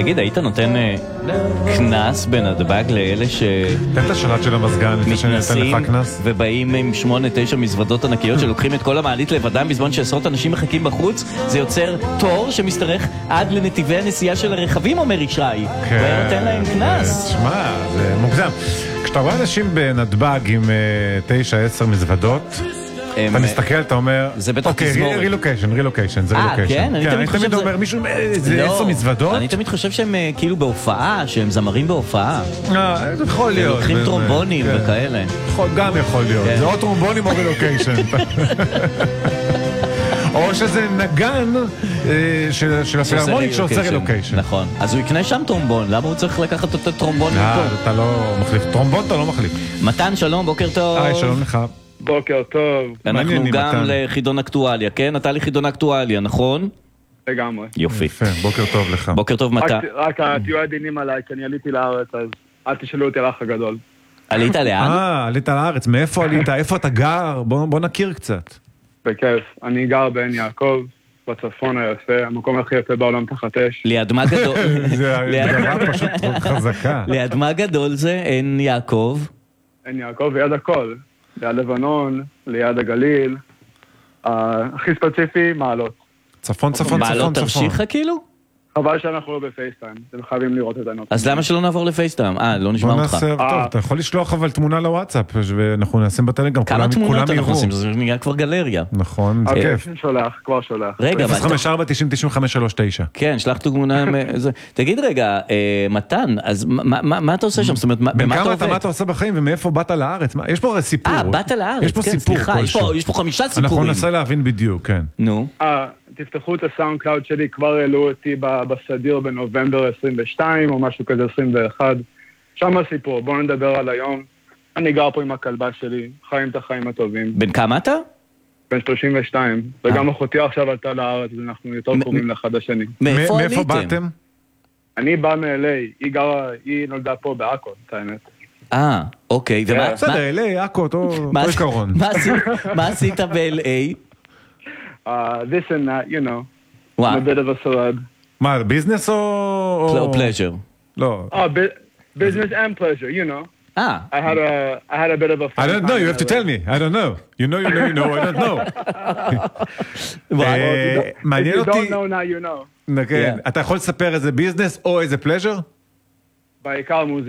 תגיד, היית נותן כנס בנתב"ג לאלה תן את השלט של המזגן, מתנסים ובאים עם 8-9 מזוודות ענקיות שלוקחים את כל המעלית לבדם בזמן שעשרות אנשים מחכים בחוץ? זה יוצר תור שמסתרך עד לנתיבי הנסיעה של הרכבים, אומר ישי. והיה נותן להם כנס. שמע, זה מוגזם. כשאתה רואה אנשים בנתב"ג עם 9-10 מזוודות, אתה מסתכל, אתה אומר, אוקיי, רילוקיישן, זה רילוקיישן. כן? אני תמיד אומר, מישהו, זה 10 מזוודות? אני תמיד חושב שהם כאילו בהופעה, שהם זמרים בהופעה. זה יכול להיות. לוקחים טרומבונים וכאלה. גם יכול להיות. זה או טרומבונים או רילוקיישן. או שזה נגן של הפילהרמונית שעושה רילוקיישן. נכון. אז הוא יקנה שם טרומבון. למה הוא צריך לקחת את הטרומבון מפה? אתה לא מחליף. טרומבון אתה לא מחליף. מתן, שלום, בוקר טוב. היי, שלום לך. בוקר טוב. אנחנו גם לחידון אקטואליה, כן? אתה לחידון אקטואליה, נכון? לגמרי. יופי. בוקר טוב לך. בוקר טוב, מתן. רק תהיו עדינים עליי, כי אני עליתי לארץ, אז אל תשאלו אותי על האח הגדול. עלית לאן? עלית לארץ. מאיפה עלית? איפה אתה גר? בוא נכיר קצת. בכיף. אני גר בעין יעקב, בצפון היפה, המקום הכי יפה בעולם תחת אש. ליד מה גדול? זה דבר פשוט חזקה. ליד מה גדול זה? עין יעקב? עין יעקב ויד הכל. ליד לבנון, ליד הגליל. הכי ספציפי, מעלות. צפון. מעלות תרשיחה כאילו? חבל שאנחנו לא בפייסטיים, אתם חייבים לראות את הנושא. אז למה שלא נעבור לפייסטיים? לא נשמע אותך. טוב, אתה יכול לשלוח אבל תמונה לוואטסאפ, ואנחנו נעשים בטלגרם, כמה תמונות אנחנו עושים? זה נהיה כבר גלריה. נכון, זה כיף. כבר שולח. רגע, 054-90-9539. כן, שלח תמונה. תגיד רגע, מתן, אז מה אתה עושה שם? זאת אומרת, במה אתה עובד? מה אתה עושה בחיים ומאיפה באת לארץ? יש פה הרי סיפור. באת לארץ, יש פה סיפור כלשהו. יש פה 5 סיפורים. אנחנו ננסה להבין בדיוק, כן. נו. תפתחו את הסאונד קלאוד שלי, כבר העלו אותי בסדיר בנובמבר 22 או משהו כזה 21. שם הסיפור, בואו נדבר על היום. אני גר פה עם הכלבה שלי, חיים את החיים הטובים. בן כמה אתה? בן 32, וגם אחותי עכשיו עלתה לארץ, ואנחנו יותר קרובים לאחד השני. מאיפה באתם? אני בא מ-LA, היא נולדה פה בעכו, את האמת. אוקיי. בסדר, LA, עכו, אותו עיקרון. מה עשית ב-LA? This and that, you know. Wow. I'm a bit of a celeb. מה, ביזנס או... pleasure. לא. Business and pleasure, you know. I had a bit of a fun I don't know, you have to tell me. I don't know. You know, I don't know. מעניין אותי... If you don't know now, you know. אתה יכול לספר איזה ביזנס או איזה pleasure? בעיקר מוזיקה.